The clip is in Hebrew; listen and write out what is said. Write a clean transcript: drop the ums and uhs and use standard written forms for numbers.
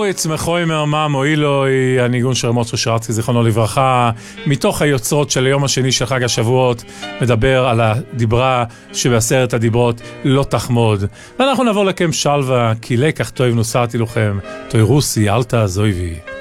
מוריץ מחוי מרמה מועילוי, הניגון של מוצ'ר שרצקי זיכרונו לברכה, מתוך היוצרות של היום השני של חג השבועות, מדבר על הדיברה שבעשרת הדיברות לא תחמוד. ואנחנו נעבור לכם שלווה, כי לקח טוב נוסעתי לכם, תוי רוסי אל תעזובי.